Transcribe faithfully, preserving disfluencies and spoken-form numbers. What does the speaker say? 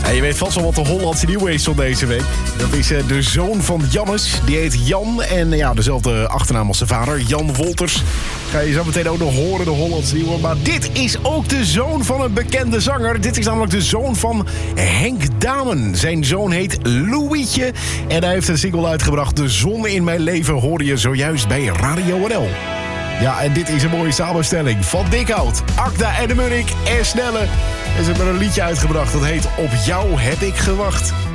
Ja, je weet vast wel wat de Hollandse nieuwe is van deze week. Dat is uh, de zoon van Jannes. Die heet Jan en uh, ja, dezelfde achternaam als zijn vader, Jan Wolters. Ga je zo meteen ook nog horen, de Hollandse nieuwe. Maar dit is ook de zoon van een bekende zanger. Dit is namelijk de zoon van Henk Damen. Zijn zoon heet Louietje. En hij heeft een single uitgebracht. De zon in mijn leven hoorde je zojuist bij Radio N L. Ja, en dit is een mooie samenstelling van Dikhout, Akda en de Munnik en Snelle. En ze hebben er een liedje uitgebracht dat heet Op jou heb ik gewacht.